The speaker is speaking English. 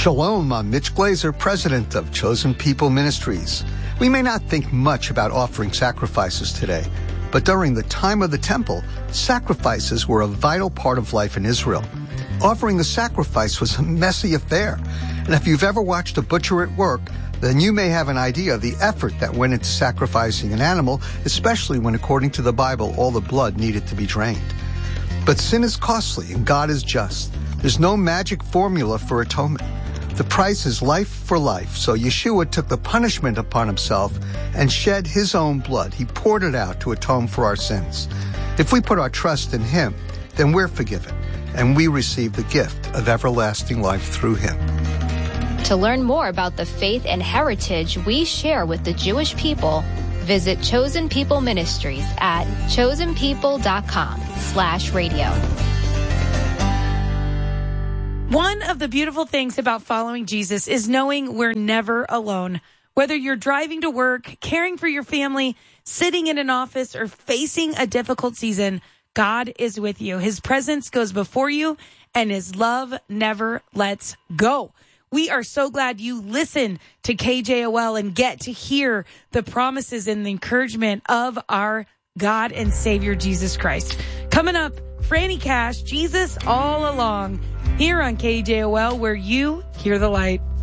Shalom, I'm Mitch Glazer, president of Chosen People Ministries. We may not think much about offering sacrifices today, but during the time of the temple, sacrifices were a vital part of life in Israel. Offering a sacrifice was a messy affair, and if you've ever watched a butcher at work, then you may have an idea of the effort that went into sacrificing an animal, especially when, according to the Bible, all the blood needed to be drained. But sin is costly and God is just. There's no magic formula for atonement. The price is life for life, so Yeshua took the punishment upon himself and shed his own blood. He poured it out to atone for our sins. If we put our trust in him, then we're forgiven, and we receive the gift of everlasting life through him. To learn more about the faith and heritage we share with the Jewish people, visit Chosen People Ministries at chosenpeople.com/radio. One of the beautiful things about following Jesus is knowing we're never alone. Whether you're driving to work, caring for your family, sitting in an office, or facing a difficult season, God is with you. His presence goes before you, and his love never lets go. We are so glad you listen to KJOL and get to hear the promises and the encouragement of our God and Savior, Jesus Christ. Coming up, Franny Cash, Jesus All Along, here on KJOL, where you hear the light.